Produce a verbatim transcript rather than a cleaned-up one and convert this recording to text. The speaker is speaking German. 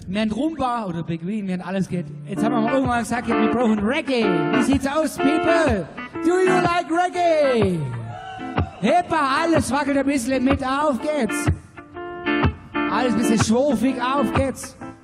Wir haben Rumba oder Beguin, wir haben alles geht. Jetzt haben wir mal irgendwann gesagt, wir brauchen Reggae. Wie sieht's aus, people? Do you like Reggae? Heppa, alles wackelt ein bisschen mit, auf geht's. Alles ein bisschen schwurfig, auf geht's.